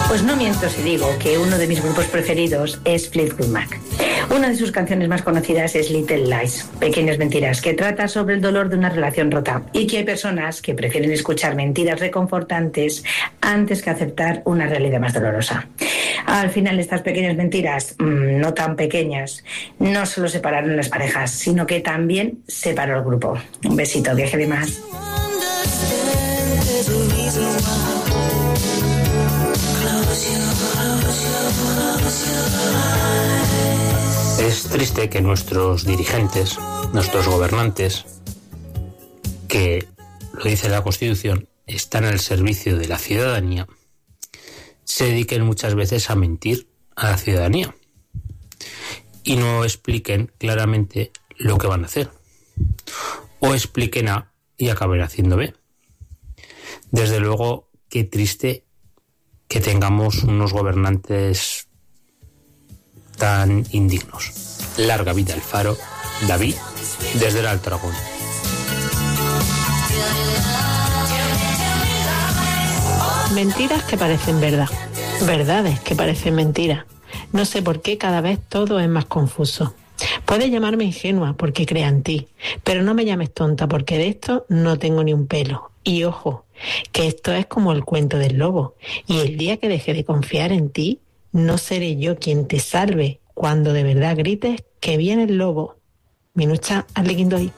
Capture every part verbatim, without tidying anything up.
Pues no miento si digo que uno de mis grupos preferidos es Fleetwood Mac. Una de sus canciones más conocidas es Little Lies, Pequeñas Mentiras, que trata sobre el dolor de una relación rota y que hay personas que prefieren escuchar mentiras reconfortantes antes que aceptar una realidad más dolorosa. Al final, estas pequeñas mentiras, mmm, no tan pequeñas, no solo separaron las parejas, sino que también separó el grupo. Un besito, viaje de más. Es triste que nuestros dirigentes, nuestros gobernantes, que, lo dice la Constitución, están al servicio de la ciudadanía, se dediquen muchas veces a mentir a la ciudadanía y no expliquen claramente lo que van a hacer, o expliquen A y acaben haciendo B. Desde luego, qué triste que tengamos unos gobernantes tan indignos. Larga vida al Faro. David, desde el Alto Aragón. Mentiras que parecen verdad, verdades que parecen mentiras. No sé por qué cada vez todo es más confuso. Puedes llamarme ingenua porque crea en ti, pero no me llames tonta porque de esto no tengo ni un pelo. Y ojo, que esto es como el cuento del lobo. Y el día que deje de confiar en ti, no seré yo quien te salve cuando de verdad grites que viene el lobo. Minucha Arlequindoy.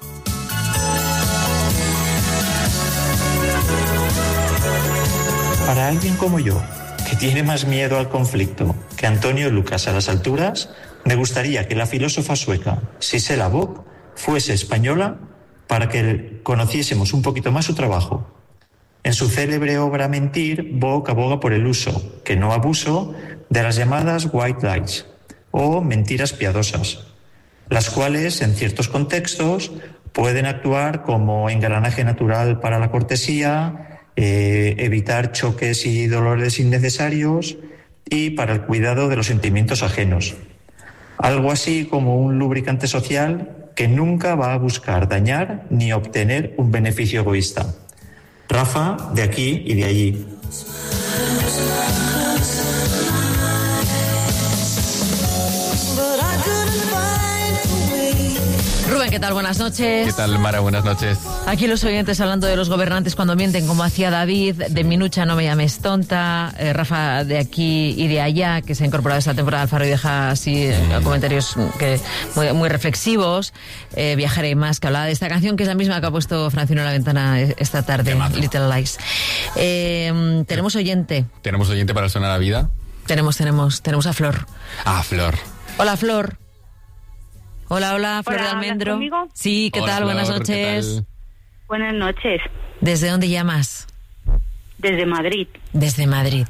Para alguien como yo, que tiene más miedo al conflicto que Antonio Lucas a las alturas, me gustaría que la filósofa sueca Sissela Bock fuese española para que conociésemos un poquito más su trabajo. En su célebre obra Mentir, Bock aboga por el uso, que no abuso, de las llamadas white lies, o mentiras piadosas, las cuales, en ciertos contextos, pueden actuar como engranaje natural para la cortesía, eh, evitar choques y dolores innecesarios y para el cuidado de los sentimientos ajenos. Algo así como un lubricante social que nunca va a buscar dañar ni obtener un beneficio egoísta. Rafa, de aquí y de allí. Rubén, ¿qué tal? Buenas noches. ¿Qué tal, Mara? Buenas noches. Aquí los oyentes hablando de los gobernantes cuando mienten, como hacía David, de Minucha, no me llames tonta, eh, Rafa de aquí y de allá, que se ha incorporado esta temporada al Faro y deja así eh, comentarios que muy, muy reflexivos, eh, Viajaré más, que hablaba de esta canción, que es la misma que ha puesto Francino en la ventana esta tarde, Little Lies. Eh, tenemos oyente. ¿Tenemos oyente para Suena la Vida? Tenemos, tenemos, tenemos a Flor. Ah, Flor. Hola, Flor. Hola, hola, Flor hola, de Almendro. ¿Conmigo? Sí, ¿qué Hola, tal? Flor, Buenas noches. ¿qué tal? Buenas noches. ¿Desde dónde llamas? Desde Madrid. Desde Madrid.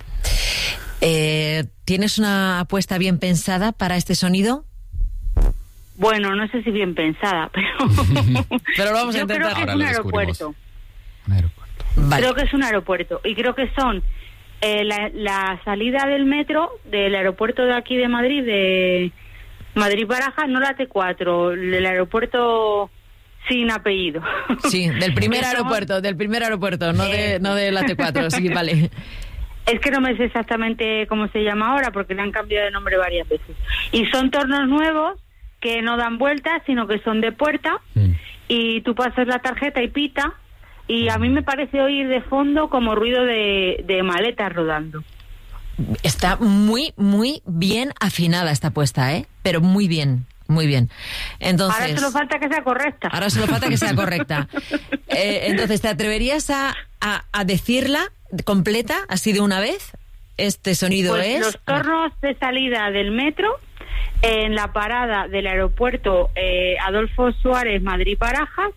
Eh, ¿Tienes una apuesta bien pensada para este sonido? Bueno, no sé si bien pensada, pero... pero lo vamos a Yo intentar. creo que Ahora es un lo aeropuerto. Un aeropuerto. Vale. Creo que es un aeropuerto. Y creo que son eh, la, la salida del metro del aeropuerto de aquí de Madrid, de Madrid-Barajas, no la T cuatro, el aeropuerto sin apellido. Sí, del primer Estamos... aeropuerto, del primer aeropuerto, no de, no de la T cuatro, sí, vale. Es que no me sé exactamente cómo se llama ahora porque le han cambiado de nombre varias veces. Y son tornos nuevos que no dan vueltas, sino que son de puerta, mm. y tú pasas la tarjeta y pita, y a mí me parece oír de fondo como ruido de, de maletas rodando. Está muy, muy bien afinada esta apuesta, ¿eh? Pero muy bien, muy bien. Entonces, ahora solo falta que sea correcta. Ahora solo falta que sea correcta. Eh, entonces, ¿te atreverías a, a, a decirla completa, así de una vez? Este sonido pues es... Los tornos de salida del metro, en la parada del aeropuerto eh, Adolfo Suárez, Madrid-Barajas,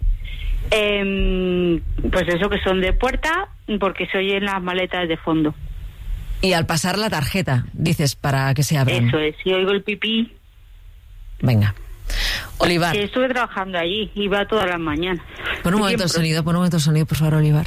eh, pues eso, que son de puerta, porque se oyen las maletas de fondo. Y al pasar la tarjeta, dices, para que se abran. Eso es, y oigo el pipí. Venga. Olivar. Que estuve trabajando allí, iba todas las mañanas. Pon un momento el sonido, pon un momento el sonido, por favor, Olivar.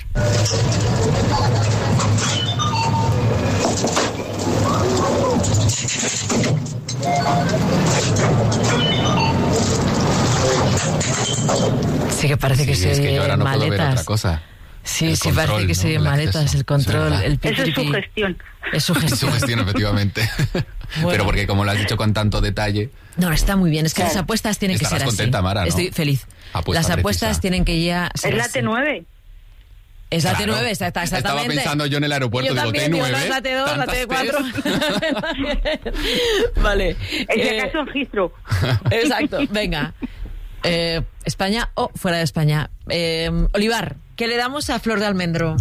Sí que parece sí, que es se que yo ahora no maletas. puedo ver otra cosa. Sí, El sí, control, parece que ¿no? se El maletas, acceso. el control, Es el Eso es pipi. su gestión. Es su Su gestión. gestión, efectivamente. Bueno. Pero porque como lo has dicho con tanto detalle... No, está muy bien. Es que Claro. las apuestas tienen que Estarás ser contenta, así. Mara, ¿no? Estoy feliz. Apuesta las apuestas precisa. tienen que ya ser Es la así. T nueve. Es la Claro. T nueve, exacta- exactamente. Estaba pensando yo en el aeropuerto, Yo digo, también, T digo, nueve. no, es la T dos, la T cuatro. tantas Vale. Es si Eh, acaso registro. Exacto, venga. Eh, ¿España o fuera de España? Eh, Olivar, ¿qué le damos a Flor de Almendro?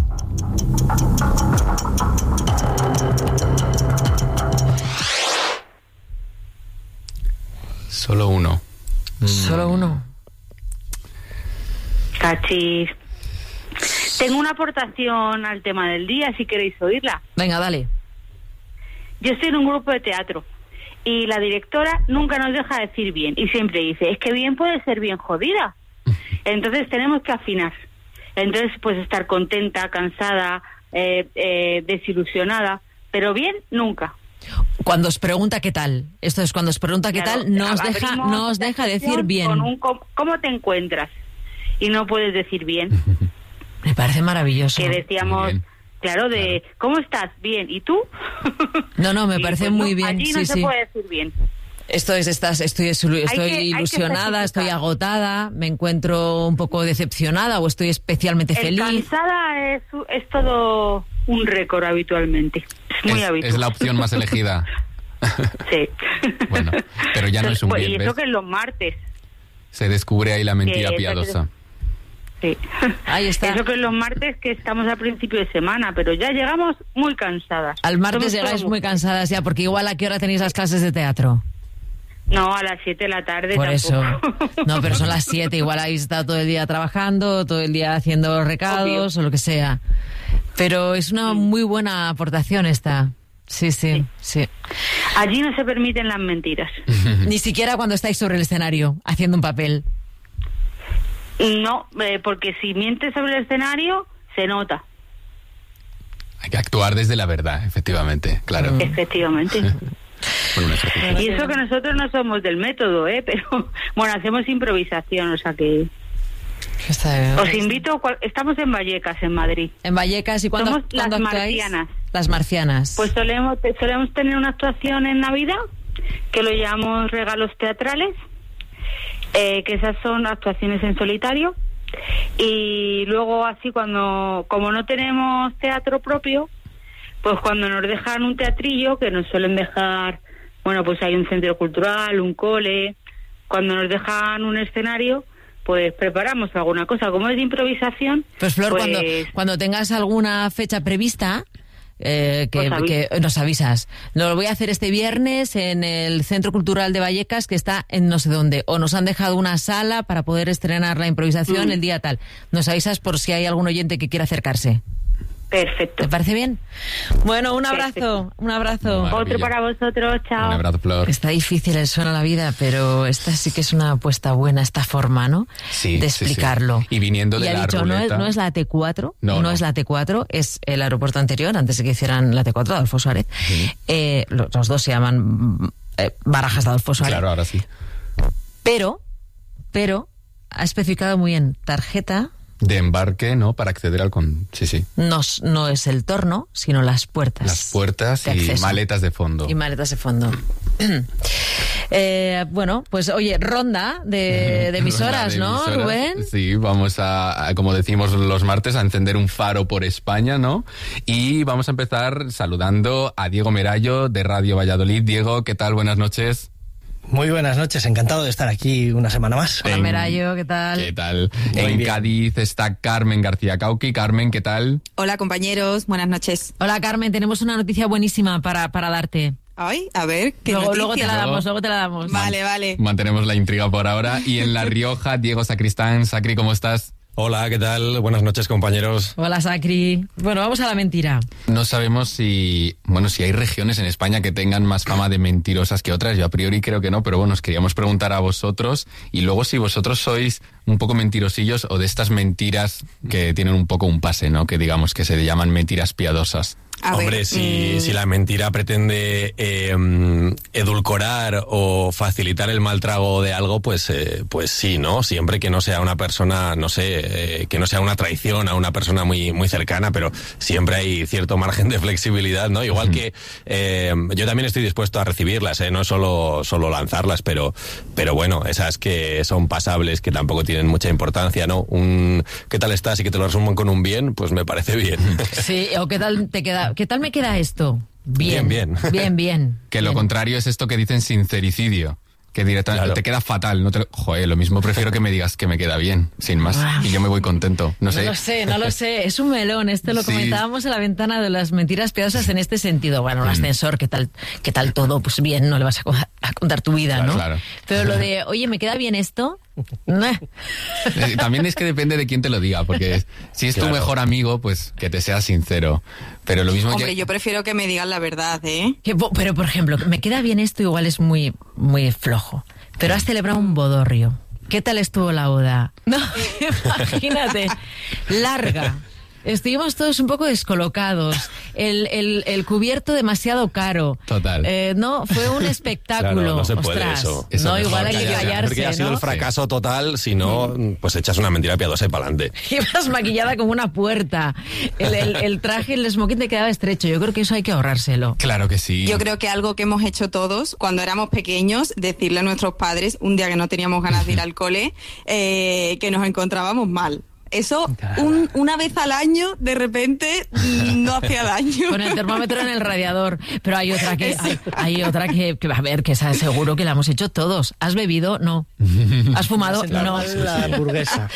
Solo uno. Solo uno. Cachis. Tengo una aportación al tema del día, si queréis oírla. Venga, dale. Yo estoy en un grupo de teatro y la directora nunca nos deja decir bien y siempre dice, es que bien puede ser bien jodida. Entonces tenemos que afinar. Entonces, pues estar contenta, cansada, eh, eh, desilusionada, pero bien, nunca. Cuando os pregunta qué tal, esto es cuando os pregunta qué Claro, tal, no os abrimos deja, no os la deja decir sesión bien. con un com- ¿Cómo te encuentras? Y no puedes decir bien. Me parece maravilloso. Que decíamos, Muy bien. claro, de ¿cómo estás? Bien. ¿Y tú? No, no, me Y, parece pues, muy no, bien. Allí no sí, se sí. puede decir bien. Esto es, estás, estoy, estoy que- hay que ilusionada, estoy especificar. agotada, me encuentro un poco decepcionada o estoy especialmente El feliz. cansada es, es todo un récord habitualmente. Es muy es, habitual. es la opción más elegida. Sí. Bueno, pero ya no es un Pues, bien, y eso ¿ves? que es los martes. Se descubre ahí la mentira Sí, eso piadosa. Sí. Ahí está. Eso que es los martes que estamos a principio de semana, pero ya llegamos muy cansadas. Al martes Somos llegáis todas muy mujeres. cansadas ya, porque igual a qué hora tenéis las clases de teatro. No, a las siete de la tarde Por eso. tampoco. No, pero son las siete, igual habéis estado todo el día trabajando, todo el día haciendo recados o lo que sea. Pero es una muy buena aportación esta. Sí, sí, sí. Allí no se permiten las mentiras. Ni siquiera cuando estáis sobre el escenario haciendo un papel. No, eh, porque si mientes sobre el escenario, se nota, Hay que actuar desde la verdad, efectivamente, claro. Mm. efectivamente. Bueno, un ejercicio. Y eso que nosotros no somos del método, ¿eh? Pero, bueno, hacemos improvisación, o sea que... Está- Os invito, cual- estamos en Vallecas, en Madrid. En Vallecas, ¿y cuándo, Somos las cuándo actuáis? marcianas. Las marcianas. Pues solemos, te- solemos tener una actuación en Navidad, que lo llamamos regalos teatrales, eh, que esas son actuaciones en solitario. Y luego así cuando, como no tenemos teatro propio, pues cuando nos dejan un teatrillo, que nos suelen dejar, bueno, pues hay un centro cultural, un cole, cuando nos dejan un escenario, pues preparamos alguna cosa. Como es de improvisación, Pues Flor, pues, cuando, cuando tengas alguna fecha prevista, eh, que, Os aviso. que nos avisas. Lo voy a hacer este viernes en el Centro Cultural de Vallecas, que está en no sé dónde. O nos han dejado una sala para poder estrenar la improvisación Mm. el día tal. Nos avisas por si hay algún oyente que quiera acercarse. perfecto. ¿Te parece bien? Bueno, un abrazo, Perfecto. un abrazo. Maravilla. Otro para vosotros, chao. Un abrazo, Flor. Está difícil el suena la vida, pero esta sí que es una apuesta buena, esta forma, ¿no? Sí, de sí, sí. explicarlo. Y viniendo de ha la dicho, no es, ruleta- no es la T cuatro, No, no, no. es la T cuatro, es el aeropuerto anterior, antes de que hicieran la T cuatro de Adolfo Suárez. Eh, los, los dos se llaman mm, eh, Barajas de Adolfo Suárez. Claro, ahora sí. Pero, pero, ha especificado muy bien, tarjeta De embarque, ¿no? Para acceder al... Con... Sí, sí. no, es- no es el torno, sino las puertas. Las puertas de y acceso. maletas de fondo. Y maletas de fondo. Eh, bueno, pues oye, ronda de, de emisoras, De ¿no, emisoras. Rubén? Sí, vamos a, a, como decimos los martes, a encender un faro por España, ¿no? Y vamos a empezar saludando a Diego Merallo de Radio Valladolid. Diego, ¿qué tal? Buenas noches. Muy buenas noches, encantado de estar aquí una semana más. Hola, En- Merallo, ¿qué tal? ¿Qué tal? Muy en bien. Cádiz está Carmen García Cauqui. Carmen, ¿qué tal? Hola compañeros, buenas noches. Hola, Carmen, tenemos una noticia buenísima para, para darte. Ay, a ver, ¿qué Luego, noticia? luego te la Luego. damos, luego te la damos. Vale, vale. Mantenemos la intriga por ahora. Y en La Rioja, Diego Sacristán. Sacri, ¿cómo estás? Hola, ¿qué tal? Buenas noches, compañeros. Hola, Sacri. Bueno, vamos a la mentira. No sabemos si, bueno, si hay regiones en España que tengan más fama de mentirosas que otras. Yo a priori creo que no, pero bueno, os queríamos preguntar a vosotros y luego si vosotros sois un poco mentirosillos o de estas mentiras que tienen un poco un pase, ¿no? Que digamos que se llaman mentiras piadosas. A Hombre, ver, si, mm, si la mentira pretende eh, edulcorar o facilitar el mal trago de algo, pues, eh, pues sí, ¿no? Siempre que no sea una persona, no sé, eh, que no sea una traición a una persona muy, muy cercana, pero siempre hay cierto margen de flexibilidad, ¿no? Igual que eh, yo también estoy dispuesto a recibirlas, ¿eh? No solo, solo lanzarlas, pero, pero bueno, esas que son pasables, que tampoco tienen mucha importancia, ¿no? Un ¿qué tal estás? Y que te lo resuman con un bien, pues me parece bien. Sí, o ¿qué tal te queda? ¿Qué tal me queda esto? Bien, bien. Bien, bien. Que lo bien. contrario es esto que dicen sincericidio. Que directamente Claro. te queda fatal. No te lo- Joder, lo mismo prefiero que me digas que me queda bien, sin más. Y yo me voy contento. No No sé. lo sé, no lo sé. Es un melón. Este lo Sí. comentábamos en la ventana de las mentiras piadosas en este sentido. Bueno, un ascensor, ¿qué tal, qué tal todo? Pues bien, no le vas a, co- a contar tu vida, Claro, ¿no? claro. Pero lo de, oye, ¿me queda bien esto? No. Eh, También es que depende de quién te lo diga, porque si es tu Claro. mejor amigo, pues que te sea sincero. Pero lo mismo hombre, que... yo prefiero que me digan la verdad, ¿eh? Que, bo- Pero, por ejemplo, me queda bien esto, igual es muy, muy flojo. Pero has celebrado un bodorrio. ¿Qué tal estuvo la boda? No, imagínate. Larga. Estuvimos todos un poco descolocados. El, el, el cubierto demasiado caro. Total. Eh, no, fue un espectáculo. Claro, no se puede Ostras, eso. Eso no, mejor igual hay que callarse. callarse, Porque ha sido ¿no? el fracaso total, si no, pues echas una mentira piadosa y para adelante. Ibas maquillada como una puerta. El, el, el traje, el smoking te quedaba estrecho. Yo creo que eso hay que ahorrárselo. Claro que sí. Yo creo que algo que hemos hecho todos cuando éramos pequeños, decirle a nuestros padres un día que no teníamos ganas de ir al cole, eh, que nos encontrábamos mal. Eso, un, una vez al año, de repente, mm, no hacía daño. Con el termómetro en el radiador. Pero hay otra que, hay, hay otra que, que, a ver, que esa seguro que la hemos hecho todos. ¿Has bebido? No. ¿Has fumado? No. La hamburguesa.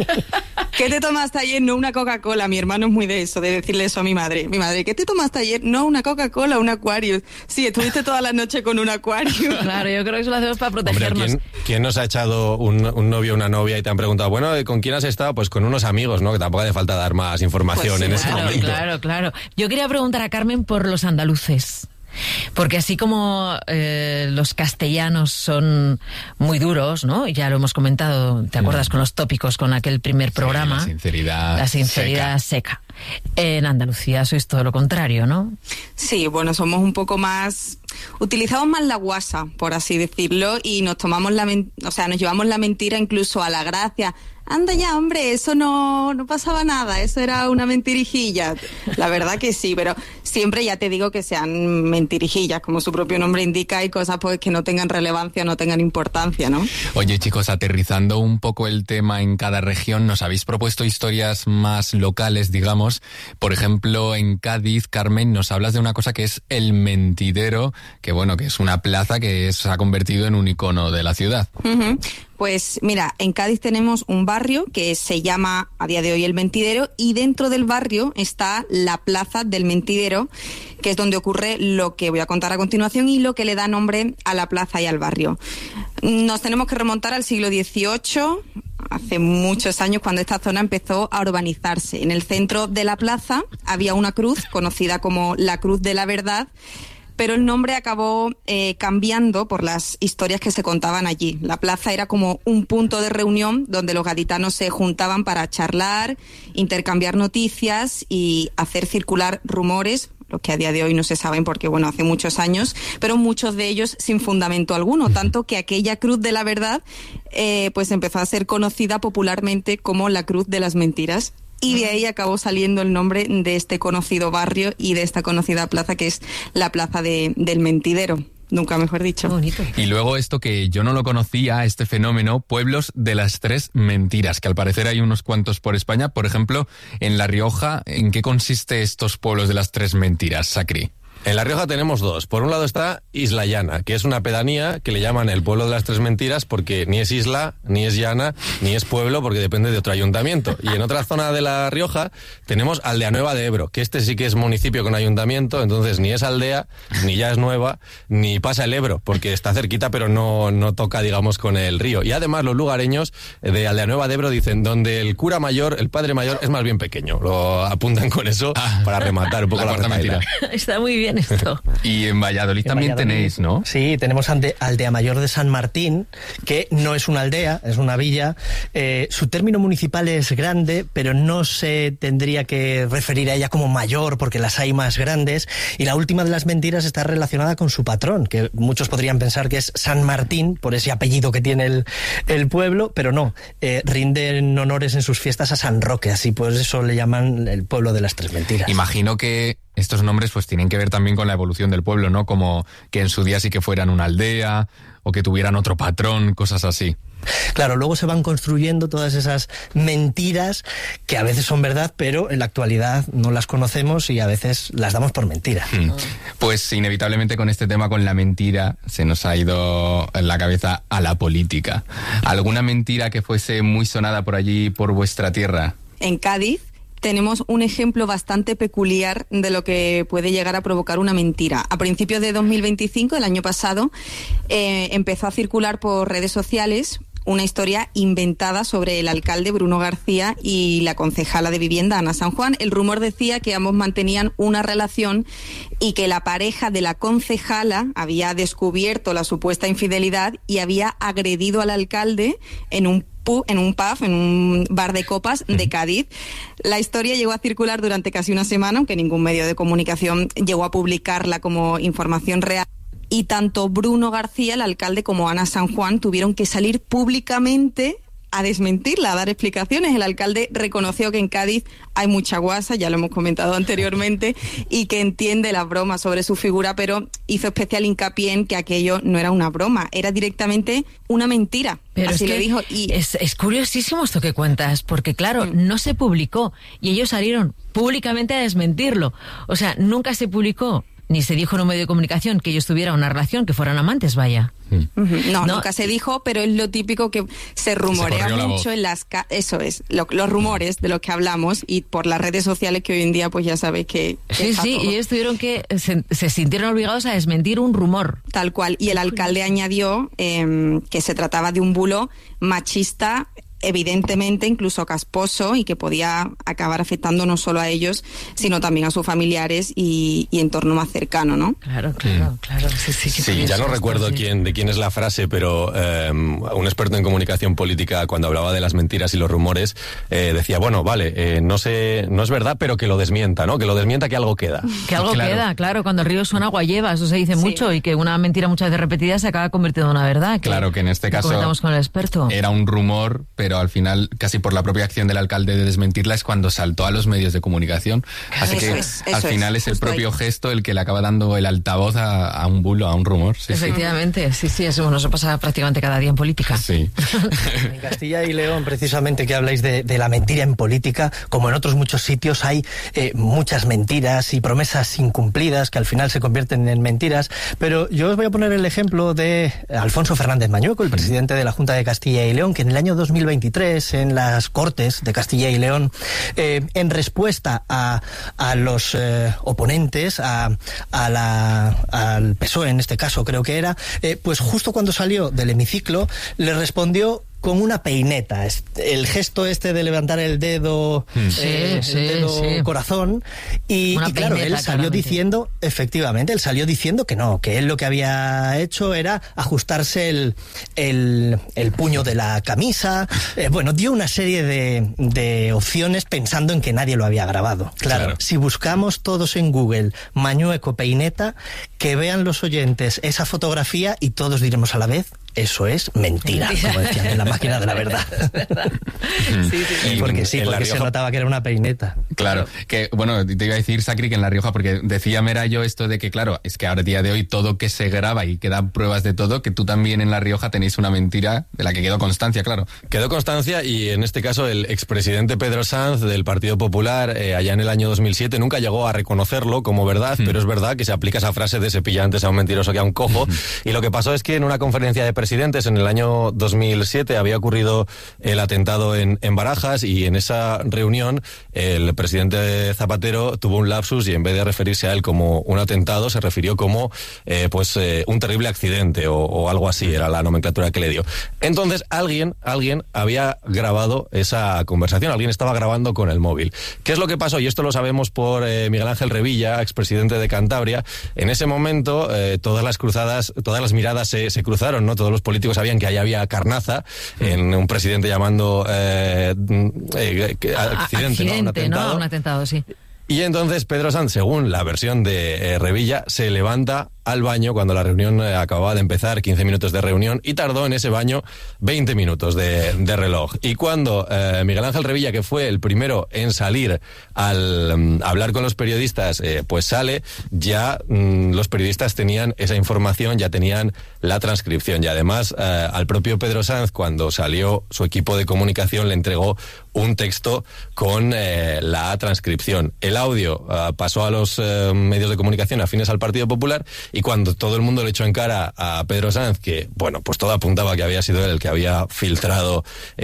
¿Qué te tomaste ayer? No una Coca-Cola. Mi hermano es muy de eso, de decirle eso a mi madre. Mi madre, ¿qué te tomaste ayer? No una Coca-Cola, un Aquarius. Sí, estuviste toda la noche con un Aquarius. Claro, yo creo que eso lo hacemos para Hombre, protegernos. ¿quién, quién nos ha echado un, un novio o una novia y te han preguntado, bueno, ¿con quién has estado? Pues con unos amigos, ¿no? Que tampoco hace falta dar más información Pues sí, en ese Claro, momento. claro, claro. Yo quería preguntar a Carmen por los andaluces. Porque así como eh, los castellanos son muy duros, ¿no? Ya lo hemos comentado, ¿te acuerdas con los tópicos, con aquel primer programa? la sinceridad La sinceridad seca. En Andalucía sois todo lo contrario, ¿no? Sí, bueno, somos un poco más... Utilizamos más la guasa, por así decirlo, y nos tomamos la... men- O sea, nos llevamos la mentira incluso a la gracia. Anda ya, hombre, eso no, no pasaba nada, eso era una mentirijilla. La verdad que sí, pero siempre ya te digo que sean mentirijillas, como su propio nombre indica, y cosas pues que no tengan relevancia, no tengan importancia, ¿no? Oye, chicos, aterrizando un poco el tema en cada región, nos habéis propuesto historias más locales, digamos. Por ejemplo, en Cádiz, Carmen, nos hablas de una cosa que es el Mentidero, que bueno, que es una plaza que se ha convertido en un icono de la ciudad. Ujú. Pues mira, en Cádiz tenemos un barrio que se llama a día de hoy El Mentidero, y dentro del barrio está la Plaza del Mentidero, que es donde ocurre lo que voy a contar a continuación y lo que le da nombre a la plaza y al barrio. Nos tenemos que remontar al siglo dieciocho, hace muchos años, cuando esta zona empezó a urbanizarse. En el centro de la plaza había una cruz conocida como la Cruz de la Verdad, pero el nombre acabó eh, cambiando por las historias que se contaban allí. La plaza era como un punto de reunión donde los gaditanos se juntaban para charlar, intercambiar noticias y hacer circular rumores, los que a día de hoy no se saben porque, bueno, hace muchos años, pero muchos de ellos sin fundamento alguno, tanto que aquella Cruz de la Verdad eh, pues empezó a ser conocida popularmente como la Cruz de las Mentiras. Y de ahí acabó saliendo el nombre de este conocido barrio y de esta conocida plaza, que es la Plaza de, del Mentidero. Nunca mejor dicho. Bonito. Y luego esto que yo no lo conocía, este fenómeno, pueblos de las tres mentiras, que al parecer hay unos cuantos por España. Por ejemplo, en La Rioja, ¿en qué consiste estos pueblos de las tres mentiras, Sacri? En La Rioja tenemos dos. Por un lado está Isla Llana, que es una pedanía que le llaman el pueblo de las tres mentiras porque ni es isla, ni es llana, ni es pueblo porque depende de otro ayuntamiento. Y en otra zona de La Rioja tenemos Aldeanueva de Ebro, que este sí que es municipio con ayuntamiento, entonces ni es aldea, ni ya es nueva, ni pasa el Ebro, porque está cerquita pero no, no toca, digamos, con el río. Y además los lugareños de Aldeanueva de Ebro dicen donde el cura mayor, el padre mayor, es más bien pequeño. Lo apuntan con eso Ah, para rematar un poco la la, cuarta retahíla. mentira. Está muy bien. bien esto. Y en Valladolid En también Valladolid, tenéis, ¿no? Sí, tenemos ande- Aldea Mayor de San Martín, que no es una aldea, es una villa. Eh, su término municipal es grande, pero no se tendría que referir a ella como mayor, porque las hay más grandes. Y la última de las mentiras está relacionada con su patrón, que muchos podrían pensar que es San Martín, por ese apellido que tiene el, el pueblo, pero no. Eh, rinden honores en sus fiestas a San Roque, así por eso le llaman el pueblo de las tres mentiras. Imagino que estos nombres pues tienen que ver también con la evolución del pueblo, ¿no? Como que en su día sí que fueran una aldea o que tuvieran otro patrón, cosas así. Claro, luego se van construyendo todas esas mentiras que a veces son verdad, pero en la actualidad no las conocemos y a veces las damos por mentira. Hmm. Pues inevitablemente con este tema, con la mentira, se nos ha ido en la cabeza a la política. ¿Alguna mentira que fuese muy sonada por allí, por vuestra tierra? En Cádiz tenemos un ejemplo bastante peculiar de lo que puede llegar a provocar una mentira. A principios de dos mil veinticinco, el año pasado, eh, empezó a circular por redes sociales una historia inventada sobre el alcalde Bruno García y la concejala de vivienda Ana San Juan. El rumor decía que ambos mantenían una relación y que la pareja de la concejala había descubierto la supuesta infidelidad y había agredido al alcalde en un en un pub, en un bar de copas de Cádiz. La historia llegó a circular durante casi una semana, aunque ningún medio de comunicación llegó a publicarla como información real. Y tanto Bruno García, el alcalde, como Ana San Juan tuvieron que salir públicamente a desmentirla, a dar explicaciones. El alcalde reconoció que en Cádiz hay mucha guasa, ya lo hemos comentado anteriormente, y que entiende las bromas sobre su figura, pero hizo especial hincapié en que aquello no era una broma, era directamente una mentira. Pero Así es lo que dijo. Y es, es curiosísimo esto que cuentas, porque claro, mm. no se publicó y ellos salieron públicamente a desmentirlo. O sea, nunca se publicó ni se dijo en un medio de comunicación que ellos tuvieran una relación, que fueran amantes, vaya. Uh-huh. No, no, nunca se dijo, pero es lo típico que se rumorea se mucho en las... Ca- eso es, lo, los rumores de los que hablamos y por las redes sociales que hoy en día pues ya sabéis que... que sí, sí, todo. Y ellos tuvieron que... Se, se sintieron obligados a desmentir un rumor. Tal cual, y el alcalde añadió eh, que se trataba de un bulo machista, evidentemente incluso casposo, y que podía acabar afectando no solo a ellos, sino también a sus familiares y, y entorno más cercano, ¿no? Claro, claro, mm. claro. Sí, sí, sí ya no recuerdo quién, de quién es la frase, pero eh, un experto en comunicación política, cuando hablaba de las mentiras y los rumores, eh, decía, bueno, vale, eh, no sé, no es verdad, pero que lo desmienta, ¿no? Que lo desmienta, que algo queda. Que algo claro. queda, claro. Cuando el río suena, agua lleva, eso se dice sí. mucho, y que una mentira muchas veces repetida se acaba convirtiendo en una verdad. Que claro, que en este caso comentamos con el experto. Era un rumor, pero al final, casi por la propia acción del alcalde de desmentirla, es cuando saltó a los medios de comunicación. Así eso que es, al final es, es el propio ahí. gesto el que le acaba dando el altavoz a, a un bulo, a un rumor. Sí, efectivamente, sí, sí, eso nos pasa prácticamente cada día en política. Sí. En Castilla y León, precisamente, que habláis de, de la mentira en política, como en otros muchos sitios, hay eh, muchas mentiras y promesas incumplidas que al final se convierten en mentiras. Pero yo os voy a poner el ejemplo de Alfonso Fernández Mañueco, el presidente de la Junta de Castilla y León, que en el año dos mil veintitrés, en las Cortes de Castilla y León, eh, en respuesta a, a los eh, oponentes, a, a la, al P S O E en este caso creo que era, eh, pues justo cuando salió del hemiciclo, le respondió con una peineta, el gesto este de levantar el dedo, sí, eh, sí, el dedo sí. corazón, y, y claro, peineta, él salió claramente. diciendo, efectivamente, él salió diciendo que no, que él lo que había hecho era ajustarse el, el, el puño de la camisa, eh, bueno, dio una serie de, de opciones pensando en que nadie lo había grabado. Claro, claro, si buscamos todos en Google Mañueco peineta, que vean los oyentes esa fotografía y todos diremos a la vez, eso es mentira, mentira, como decían en la máquina de la verdad. sí, sí, sí. Porque sí, porque Rioja se notaba que era una peineta. Claro, que bueno, te iba a decir, Sacri, que en La Rioja, porque decía Mera yo esto de que, claro, es que ahora día de hoy todo que se graba y quedan pruebas de todo, que tú también en La Rioja tenéis una mentira de la que quedó constancia, claro. Quedó constancia y en este caso el expresidente Pedro Sanz del Partido Popular, eh, allá en el año dos mil siete, nunca llegó a reconocerlo como verdad, mm. pero es verdad que se aplica esa frase de se pilla antes a un mentiroso que a un cojo, y lo que pasó es que en una conferencia de presidentes en el año dos mil siete había ocurrido el atentado en, en Barajas, y en esa reunión el presidente presidente Zapatero tuvo un lapsus y en vez de referirse a él como un atentado, se refirió como eh, pues eh, un terrible accidente o, o algo así, era la nomenclatura que le dio. Entonces alguien, alguien había grabado esa conversación, alguien estaba grabando con el móvil. ¿Qué es lo que pasó? Y esto lo sabemos por eh, Miguel Ángel Revilla, expresidente de Cantabria. En ese momento eh, todas las cruzadas, todas las miradas se, se cruzaron, ¿no? Todos los políticos sabían que ahí había carnaza en un presidente llamando eh, eh, accidente, accidente, ¿no? Un atentado. ¿no? Un atentado, sí. Y entonces Pedro Sanz, según la versión de eh, Revilla, se levanta al baño cuando la reunión eh, acababa de empezar, quince minutos de reunión, y tardó en ese baño veinte minutos de, de reloj. Y cuando eh, Miguel Ángel Revilla, que fue el primero en salir al um, hablar con los periodistas, eh, pues sale, ya um, los periodistas tenían esa información, ya tenían la transcripción. Y además eh, al propio Pedro Sanz, cuando salió, su equipo de comunicación le entregó un texto con eh, la transcripción. El audio uh, pasó a los uh, medios de comunicación afines al Partido Popular, y cuando todo el mundo le echó en cara a Pedro Sanz, que, bueno, pues todo apuntaba que había sido él el que había filtrado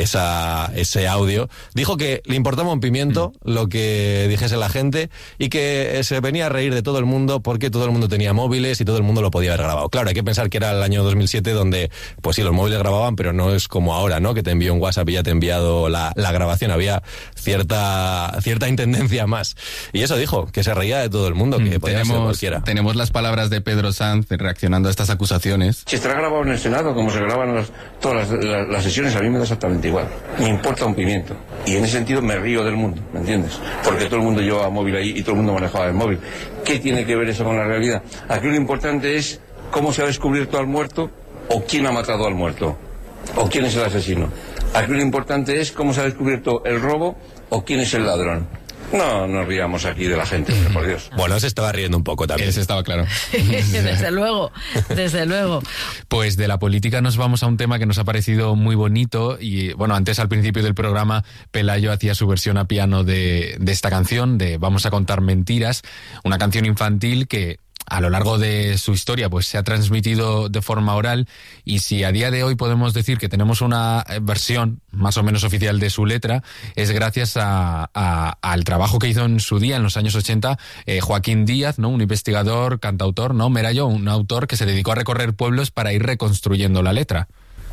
esa, ese audio, dijo que le importaba un pimiento mm. lo que dijese la gente, y que se venía a reír de todo el mundo porque todo el mundo tenía móviles y todo el mundo lo podía haber grabado. Claro, hay que pensar que era el año dos mil siete donde, pues sí, los móviles grababan, pero no es como ahora, ¿no? Que te envío un WhatsApp y ya te he enviado la, la grabación. Había cierta, cierta intendencia más. Y eso dijo, que se reía de todo el mundo, que mm, podía tenemos, ser cualquiera. Tenemos las palabras de Pedro Sanz reaccionando a estas acusaciones. Si estará grabado en el Senado, como se graban las, todas las, las, las sesiones, a mí me da exactamente igual. Me importa un pimiento. Y en ese sentido me río del mundo, ¿me entiendes? Porque todo el mundo llevaba móvil ahí y todo el mundo manejaba el móvil. ¿Qué tiene que ver eso con la realidad? Aquí lo importante es cómo se ha descubierto al muerto o quién ha matado al muerto o quién es el asesino. Aquí lo importante es cómo se ha descubierto el robo o quién es el ladrón. No, nos riamos aquí de la gente, por Dios. Bueno, se estaba riendo un poco también. Eso estaba claro. Desde luego, desde luego. Pues de la política nos vamos a un tema que nos ha parecido muy bonito y, bueno, antes al principio del programa Pelayo hacía su versión a piano de, de esta canción, de Vamos a contar mentiras, una canción infantil que a lo largo de su historia pues se ha transmitido de forma oral, y si a día de hoy podemos decir que tenemos una versión más o menos oficial de su letra, es gracias a, a, al trabajo que hizo en su día, en los años ochenta, eh, Joaquín Díaz, ¿no? Un investigador, cantautor, ¿no? Merayo, un autor que se dedicó a recorrer pueblos para ir reconstruyendo la letra.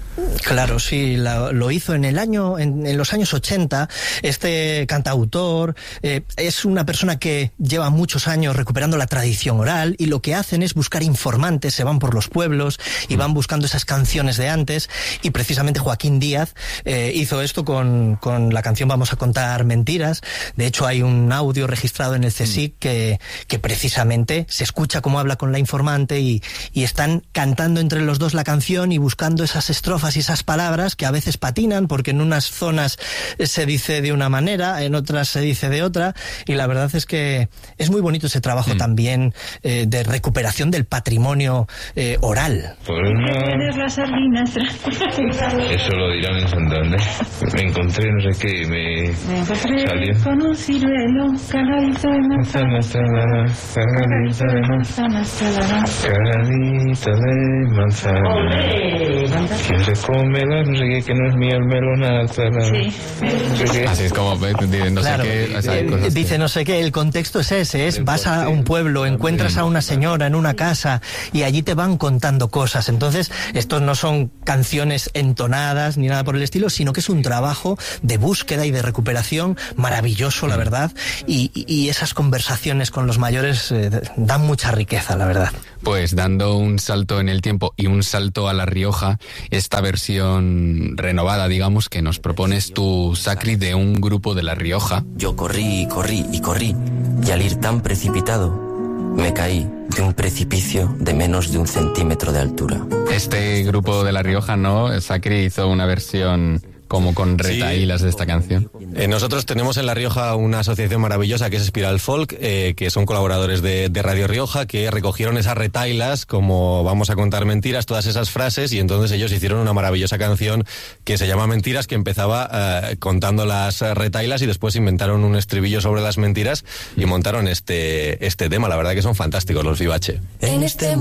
Claro, sí, la, lo hizo en el año, en, en los años ochenta. Este cantautor eh, es una persona que lleva muchos años recuperando la tradición oral, y lo que hacen es buscar informantes, se van por los pueblos y van buscando esas canciones de antes, y precisamente Joaquín Díaz eh, hizo esto con, con la canción Vamos a contar mentiras. De hecho, hay un audio registrado en el C S I C que, que precisamente se escucha cómo habla con la informante, y, y están cantando entre los dos la canción y buscando esas estrofas y esas palabras que a veces patinan, porque en unas zonas se dice de una manera, en otras se dice de otra, y la verdad es que es muy bonito ese trabajo mm. también eh, de recuperación del patrimonio eh, oral. Por una... las sardinas. Eso lo dirán en Santander. Me encontré no sé qué y me, me encontré salió con un ciruelo, caladito de manzana, caladito de manzana, caladito de manzana. ¿Quién se come la no sé qué, que no es miel melona? Sí. No sé Así es como dice no claro, sé qué. O sea, eh, dice que... no sé qué, el contexto es ese, es vas a un pueblo, encuentras a una señora en una casa y allí te van contando cosas. Entonces, estos no son canciones entonadas ni nada por el estilo, sino que es un trabajo de búsqueda y de recuperación maravilloso, la verdad, y, y esas conversaciones con los mayores eh, dan mucha riqueza, la verdad. Pues dando un salto en el tiempo y un salto a La Rioja, esta versión renovada, digamos, que nos propones tú, Sacri, de un grupo de La Rioja. Yo corrí y corrí y corrí, y al ir tan precipitado, me caí de un precipicio de menos de un centímetro de altura. Este grupo de La Rioja, ¿no? Sacri hizo una versión como con retahílas sí. de esta canción. Eh, nosotros tenemos en La Rioja una asociación maravillosa que es Espiral Folk, eh, que son colaboradores de, de Radio Rioja, que recogieron esas retahílas, como Vamos a contar mentiras, todas esas frases, y entonces ellos hicieron una maravillosa canción que se llama Mentiras, que empezaba eh, contando las retahílas, y después inventaron un estribillo sobre las mentiras y montaron este, este tema. La verdad que son fantásticos los Vivache. En este